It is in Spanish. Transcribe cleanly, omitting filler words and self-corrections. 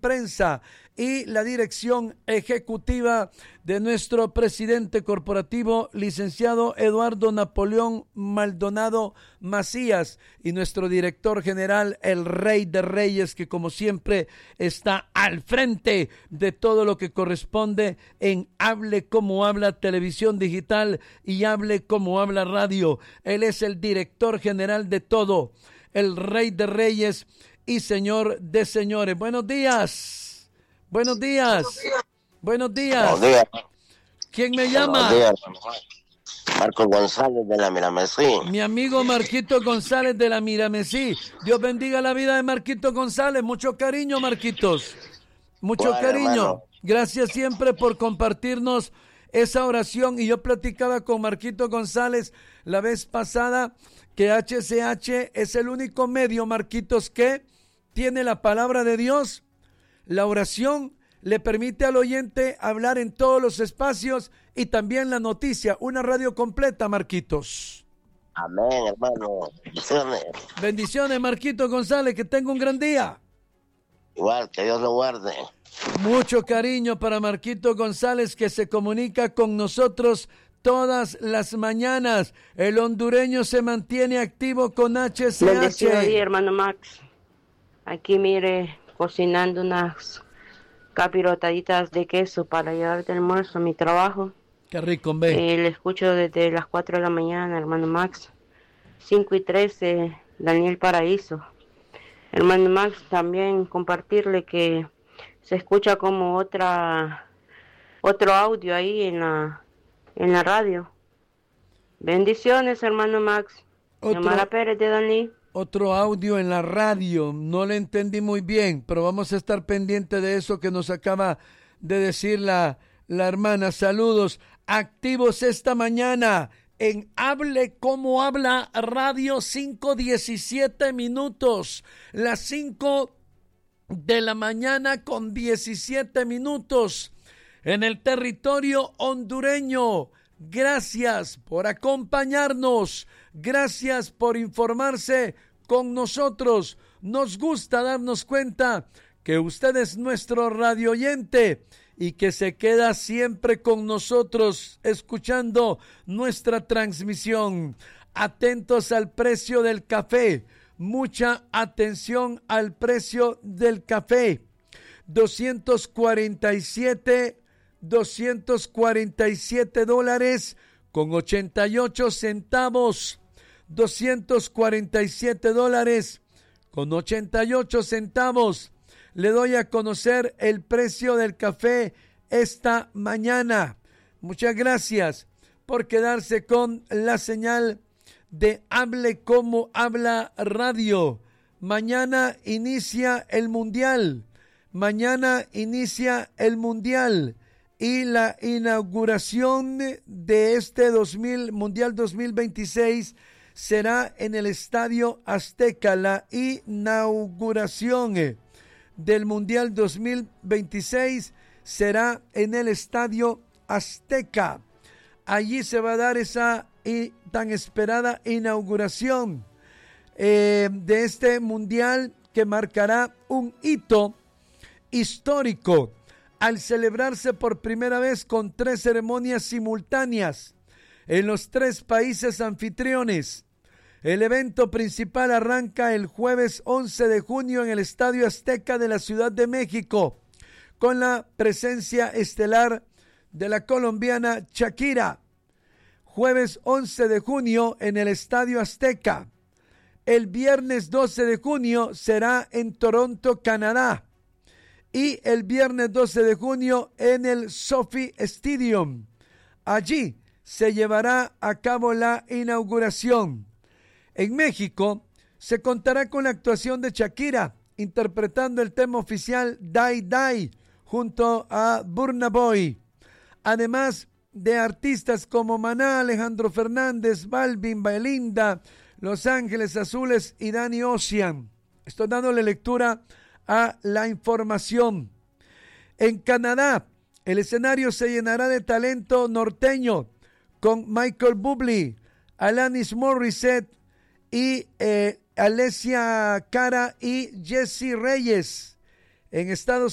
prensa y la dirección ejecutiva de nuestro presidente corporativo, licenciado Eduardo Napoleón Maldonado Macías, y nuestro director general, el Rey de Reyes, que como siempre está al frente de todo lo que corresponde en Hable Como Habla Televisión Digital y Hable Como Habla Radio. Él es el director general de todo, el Rey de Reyes y Señor de Señores. Buenos días. Buenos días. Buenos días. Buenos días. ¿Quién me llama? Buenos días. Marcos González de la Miramesí. Mi amigo Marquito González de la Miramesí. Dios bendiga la vida de Marquito González. Mucho cariño, Marquitos. Mucho cariño. Hermano. Gracias siempre por compartirnos esa oración. Y yo platicaba con Marquito González la vez pasada que HCH es el único medio, Marquitos, que tiene la palabra de Dios. La oración le permite al oyente hablar en todos los espacios y también la noticia. Una radio completa, Marquitos. Amén, hermano. Bendiciones. Bendiciones, Marquito González. Que tenga un gran día. Igual, que Dios lo guarde. Mucho cariño para Marquito González, que se comunica con nosotros todas las mañanas. El hondureño se mantiene activo con HCH. Bendecido día, hermano Max. Aquí, mire, cocinando unas capirotaditas de queso para llevar de almuerzo a mi trabajo. Qué rico, hombre. Le escucho desde las 4 de la mañana, hermano Max. 5:13, Daniel Paraíso. Hermano Max, también compartirle que se escucha como otro audio ahí en la radio. Bendiciones, hermano Max. Xiomara Pérez de Dani. Otro audio en la radio, no le entendí muy bien, pero vamos a estar pendiente de eso que nos acaba de decir la hermana. Saludos, activos esta mañana en Hable Como Habla Radio, 5:17 minutos, las 5 de la mañana con 17 minutos en el territorio hondureño. Gracias por acompañarnos, gracias por informarse con nosotros. Nos gusta darnos cuenta que usted es nuestro radio oyente y que se queda siempre con nosotros escuchando nuestra transmisión. Atentos al precio del café, mucha atención al precio del café. $247 con 88 centavos. $247 con 88 centavos. Le doy a conocer el precio del café esta mañana. Muchas gracias por quedarse con la señal de Hable Como Habla Radio. Mañana inicia el Mundial. Mañana inicia el Mundial y la inauguración de este Mundial 2026 será en el Estadio Azteca. La inauguración del Mundial 2026 será en el Estadio Azteca. Allí se va a dar esa tan esperada inauguración de este Mundial que marcará un hito histórico al celebrarse por primera vez con 3 ceremonias simultáneas en los 3 países anfitriones. El evento principal arranca el jueves 11 de junio en el Estadio Azteca de la Ciudad de México, con la presencia estelar de la colombiana Shakira. Jueves 11 de junio en el Estadio Azteca. El viernes 12 de junio será en Toronto, Canadá. Y el viernes 12 de junio en el SoFi Stadium. Allí se llevará a cabo la inauguración. En México se contará con la actuación de Shakira, interpretando el tema oficial Die Die junto a Burna Boy. Además de artistas como Maná, Alejandro Fernández, Balvin, Belinda, Los Ángeles Azules y Danny Ocean. Estoy dándole lectura a la información. En Canadá, el escenario se llenará de talento norteño con Michael Bublé, Alanis Morissette y Alessia Cara y Jessie Reyes. En Estados